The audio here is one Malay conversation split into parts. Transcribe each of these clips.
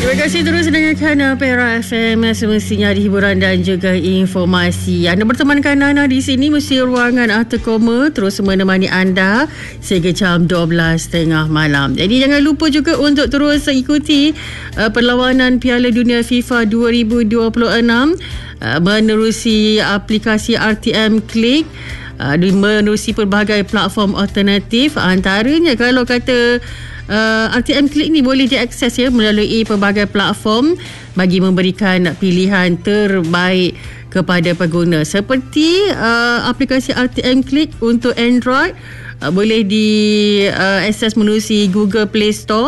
Terima kasih terus dengarkan Perak FM, semestinya ada hiburan dan juga informasi. Anda bertemankan Nana di sini, mesti ruangan Arthur Koma terus menemani anda sehingga jam 12.30 malam. Jadi jangan lupa juga untuk terus ikuti perlawanan Piala Dunia FIFA 2026 menerusi aplikasi RTM Click, menerusi pelbagai platform alternatif. Antaranya kalau kata RTM Click ni boleh diakses ya melalui pelbagai platform bagi memberikan pilihan terbaik kepada pengguna. Seperti aplikasi RTM Click untuk Android boleh diakses menerusi Google Play Store.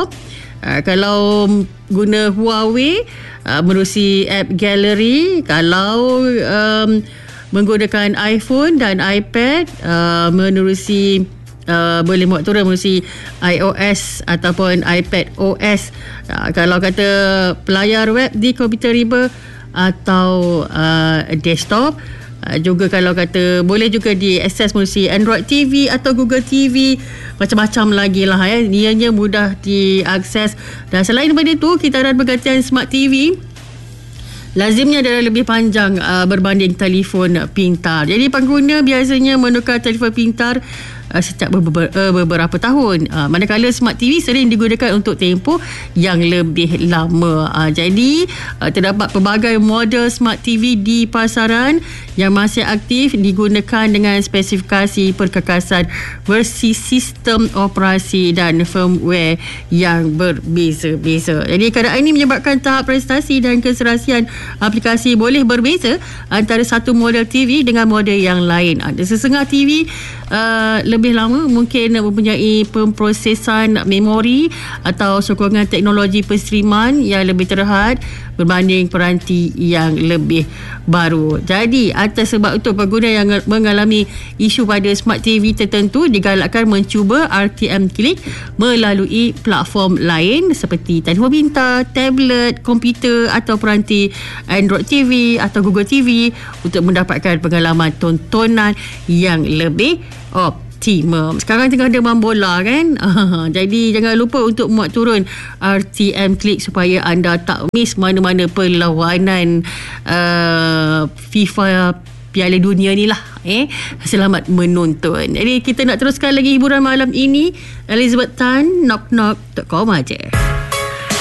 Kalau guna Huawei menerusi app Gallery. Kalau menggunakan iPhone dan iPad menerusi boleh buat turun menerusi iOS ataupun iPad OS. Kalau kata pelayar web di komputer riba atau desktop, juga kalau kata boleh juga diakses menerusi Android TV atau Google TV, macam-macam lagi lah ya. Ianya mudah diakses. Dan selain daripada itu, kitaran pergantian Smart TV lazimnya adalah lebih panjang berbanding telefon pintar. Jadi pengguna biasanya menukar telefon pintar setiap beberapa tahun, manakala Smart TV sering digunakan untuk tempoh yang lebih lama. Jadi terdapat pelbagai model Smart TV di pasaran yang masih aktif digunakan dengan spesifikasi perkakasan versi sistem operasi dan firmware yang berbeza-beza. Jadi keadaan ini menyebabkan tahap prestasi dan keserasian aplikasi boleh berbeza antara satu model TV dengan model yang lain. Ada sesengah TV lebih lama mungkin mempunyai pemprosesan memori atau sokongan teknologi penstreaman yang lebih terhad berbanding peranti yang lebih baru. Jadi atas sebab itu, pengguna yang mengalami isu pada Smart TV tertentu digalakkan mencuba RTM Click melalui platform lain seperti telefon pintar, tablet, komputer atau peranti Android TV atau Google TV untuk mendapatkan pengalaman tontonan yang lebih optimum. Sekarang tengah demam bola kan? Jadi jangan lupa untuk muat turun RTM Click supaya anda tak miss mana-mana perlawanan FIFA Piala Dunia ni lah. Selamat menonton. Jadi kita nak teruskan lagi hiburan malam ini. Elizabeth Tan, knock knock.com aja.